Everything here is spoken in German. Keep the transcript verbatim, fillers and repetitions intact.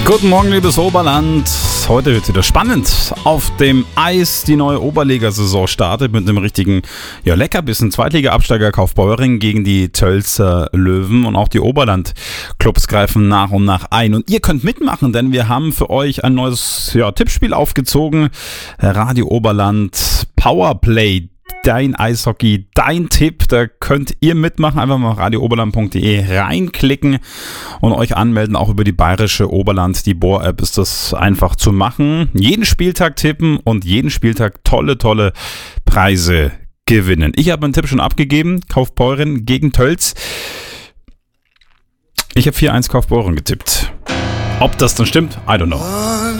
Guten Morgen, liebes Oberland. Heute wird es wieder spannend. Auf dem Eis die neue Oberliga-Saison startet mit einem richtigen ja, Leckerbissen. Zweitliga-Absteiger Kaufbeuren gegen die Tölzer Löwen und auch die Oberland-Clubs greifen nach und nach ein. Und ihr könnt mitmachen, denn wir haben für euch ein neues ja, Tippspiel aufgezogen. Radio Oberland Powerplay. Dein Eishockey, dein Tipp, da könnt ihr mitmachen. Einfach mal auf radio oberland punkt de reinklicken und euch anmelden. Auch über die bayerische Oberland, die Bohr-App ist das einfach zu machen. Jeden Spieltag tippen und jeden Spieltag tolle, tolle Preise gewinnen. Ich habe meinen Tipp schon abgegeben. Kaufbeuren gegen Tölz. Ich habe vier eins Kaufbeuren getippt. Ob das dann stimmt, I don't know.